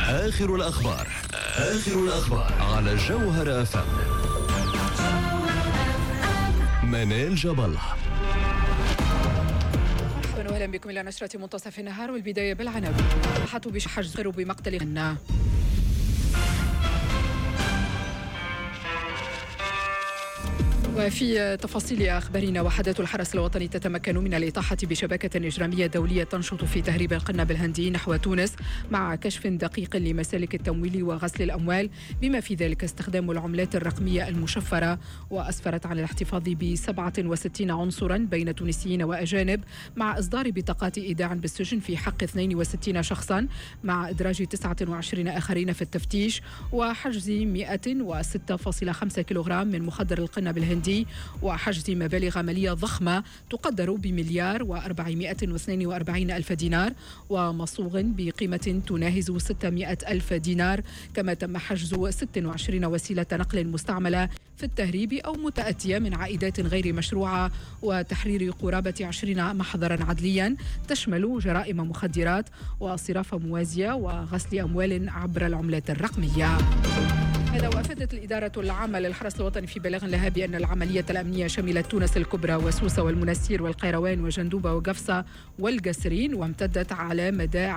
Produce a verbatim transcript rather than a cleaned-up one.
آخر الأخبار آخر الأخبار على جوهر أف أم. منال جبل. أهلا بكم إلى نشرة منتصف النهار، والبداية بالعناوين. حطوا بحجز بمقتل غنى. وفي تفاصيل أخبارنا، وحدات الحرس الوطني تتمكن من الإطاحة بشبكة إجرامية دولية تنشط في تهريب القنب الهندي نحو تونس مع كشف دقيق لمسالك التمويل وغسل الأموال، بما في ذلك استخدام العملات الرقمية المشفرة. وأسفرت عن الاحتفاظ ب سبعة وستين عنصرا بين تونسيين وأجانب، مع إصدار بطاقات إيداع بالسجن في حق اثنين وستين شخصا، مع إدراج تسعة وعشرين آخرين في التفتيش، وحجز مئة وستة فاصلة خمسة كيلوغرام من مخدر القنب الهندي، وحجز مبالغ مالية ضخمة تقدر بمليار وأربعمائة واثنين وأربعين ألف دينار، ومصوغ بقيمة تناهز ستمائة ألف دينار. كما تم حجز ستة وعشرين وسيلة نقل مستعملة في التهريب أو متأتية من عائدات غير مشروعة، وتحرير قرابة عشرين محضرا عدليا تشمل جرائم مخدرات وصرافة موازية وغسل أموال عبر العملات الرقمية. هذا. وأفادت الإدارة العامة للحرس الوطني في بلاغ لها بأن العملية الأمنية شملت تونس الكبرى وسوسة والمنستير والقيروان وجندوبة وقفصة والقصرين، وامتدت على مدى